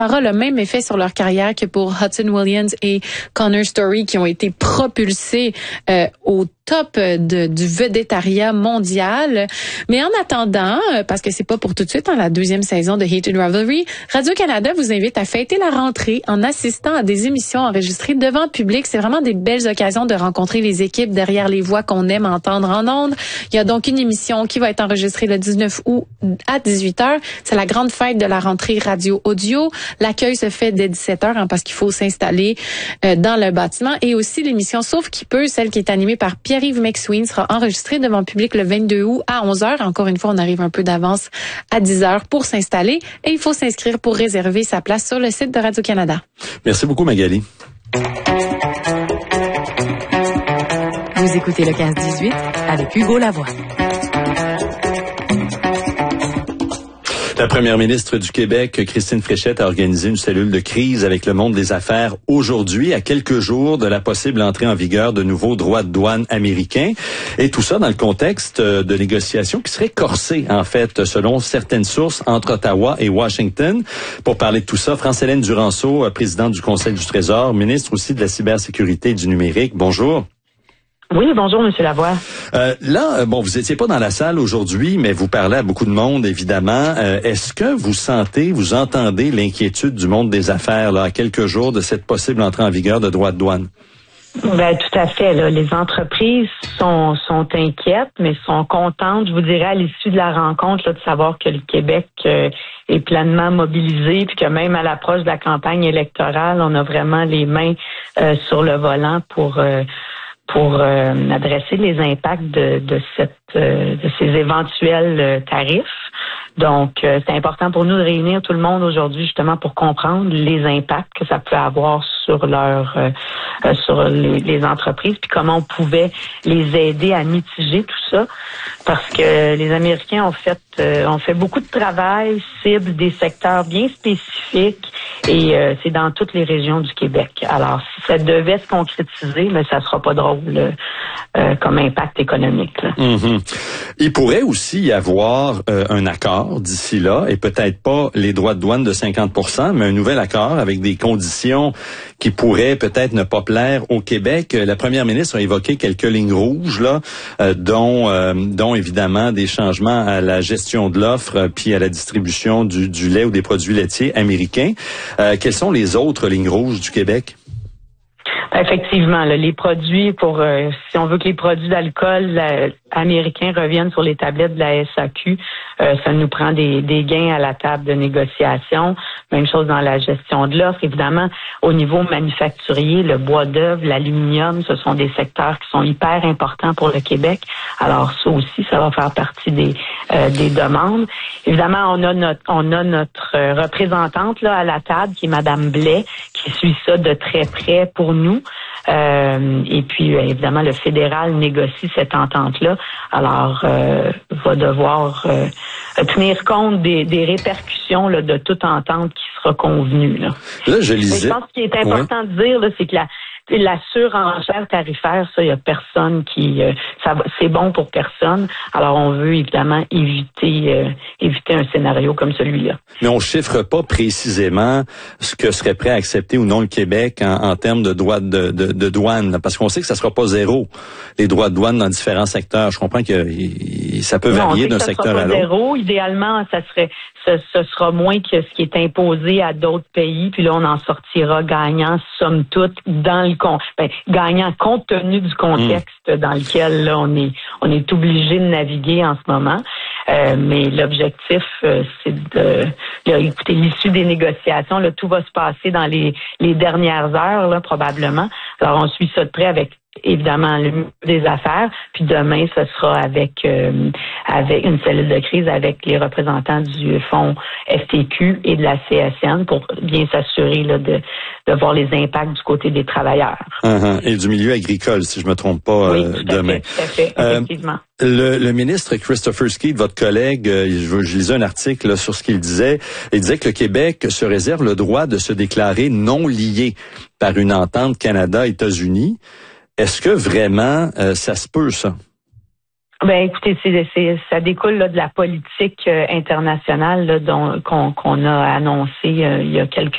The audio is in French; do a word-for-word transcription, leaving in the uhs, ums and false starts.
aura le même effet sur leur carrière que pour Hudson Williams et Connor Story qui ont été propulsés euh, au top de, du vedettariat mondial. Mais en attendant, parce que c'est pas pour tout de suite, en la deuxième saison de Hated Rivalry, Radio-Canada vous invite à fêter la rentrée en assistant à des émissions enregistrées devant le public. C'est vraiment des belles occasions de rencontrer les équipes derrière les voix qu'on aime entendre en ondes. Il y a donc une émission qui va être enregistrée le dix-neuf août à dix-huit heures. C'est la grande fête de la rentrée radio-audio. L'accueil se fait dès dix-sept heures hein, parce qu'il faut s'installer euh, dans le bâtiment. Et aussi l'émission Sauf qui peut, celle qui est animée par Pierre-Yves McSween, sera enregistrée devant le public le vingt-deux août à onze heures. Encore une fois, on arrive un peu d'avance à dix heures pour s'installer. Et il faut s'inscrire pour réserver sa place sur le site de Radio-Canada. Merci beaucoup, Magali. Vous écoutez le quinze dix-huit avec Hugo Lavoie. La première ministre du Québec, Christine Fréchette, a organisé une cellule de crise avec le monde des affaires aujourd'hui, à quelques jours de la possible entrée en vigueur de nouveaux droits de douane américains. Et tout ça dans le contexte de négociations qui seraient corsées, en fait, selon certaines sources, entre Ottawa et Washington. Pour parler de tout ça, France-Hélène Duranceau, présidente du Conseil du Trésor, ministre aussi de la cybersécurité et du numérique. Bonjour. Oui, bonjour, Monsieur Lavoie. Euh, là, bon, vous étiez pas dans la salle aujourd'hui, mais vous parlez à beaucoup de monde, évidemment. Euh, est-ce que vous sentez, vous entendez l'inquiétude du monde des affaires, là, à quelques jours de cette possible entrée en vigueur de droits de douane? Ben, tout à fait, là. Les entreprises sont, sont inquiètes, mais sont contentes, je vous dirais, à l'issue de la rencontre, là, de savoir que le Québec euh, est pleinement mobilisé, puis que même à l'approche de la campagne électorale, on a vraiment les mains euh, sur le volant pour... Euh, pour euh, adresser les impacts de, de, cette, euh, de ces éventuels euh, tarifs. Donc, euh, c'est important pour nous de réunir tout le monde aujourd'hui justement pour comprendre les impacts que ça peut avoir sur leur euh, euh, sur les, les entreprises, puis comment on pouvait les aider à mitiger tout ça, parce que les Américains ont fait euh, ont fait beaucoup de travail, ciblent des secteurs bien spécifiques, et euh, c'est dans toutes les régions du Québec. Alors, si ça devait se concrétiser, mais ça sera pas drôle euh, euh, comme impact économique. Là. Mm-hmm. Il pourrait aussi y avoir euh, un accord d'ici là, et peut-être pas les droits de douane de cinquante pour cent, mais un nouvel accord avec des conditions qui pourraient peut-être ne pas plaire au Québec. La première ministre a évoqué quelques lignes rouges, là, euh, dont, euh, dont évidemment des changements à la gestion de l'offre, euh, puis à la distribution du, du lait ou des produits laitiers américains. Euh, quelles sont les autres lignes rouges du Québec? Effectivement, là, les produits pour euh, si on veut que les produits d'alcool euh, américains reviennent sur les tablettes de la S A Q, euh, ça nous prend des, des gains à la table de négociation. Même chose dans la gestion de l'offre. Évidemment, au niveau manufacturier, le bois d'œuvre, l'aluminium, ce sont des secteurs qui sont hyper importants pour le Québec. Alors ça aussi, ça va faire partie des euh, des demandes. Évidemment, on a notre on a notre représentante là à la table qui est Madame Blais, qui suit ça de très près pour nous. Euh, et puis, évidemment, le fédéral négocie cette entente-là. Alors, euh, va devoir euh, tenir compte des, des répercussions là, de toute entente qui sera convenue. Là, là je lisais. Mais je pense qu'il est important ouais. de dire, là, c'est que la La surenchère tarifaire, ça, il y a personne qui, euh, ça, c'est bon pour personne. Alors, on veut évidemment éviter, euh, éviter un scénario comme celui-là. Mais on chiffre pas précisément ce que serait prêt à accepter ou non le Québec en, en termes de droits de, de, de douane, parce qu'on sait que ça sera pas zéro les droits de douane dans différents secteurs. Je comprends que y, ça peut varier d'un secteur à l'autre. Zéro, idéalement, ça serait, ce, ce sera moins que ce qui est imposé à d'autres pays. Puis là, on en sortira gagnant, somme toute, dans le Ben, gagnant compte tenu du contexte mmh. dans lequel là, on est on est obligé de naviguer en ce moment. Euh, mais l'objectif, euh, c'est de là, écoutez, l'issue des négociations, là, tout va se passer dans les, les dernières heures, là, probablement. Alors, on suit ça de près avec évidemment le ministre des Affaires, puis demain, ce sera avec euh, avec une cellule de crise avec les représentants du fonds F T Q et de la C S N pour bien s'assurer là, de, de voir les impacts du côté des travailleurs. Uh-huh. Et du milieu agricole, si je me trompe pas, oui, euh, tout demain. Fait, tout à fait, effectivement. Euh, le, le ministre Christopher Skeet, votre collègue, euh, je, je lisais un article là, sur ce qu'il disait. Il disait que le Québec se réserve le droit de se déclarer non lié par une entente Canada-États-Unis. Est-ce que vraiment euh, ça se peut, ça? Ben, écoutez, c'est, c'est, ça découle là, de la politique euh, internationale là, dont, qu'on, qu'on a annoncé euh, il y a quelques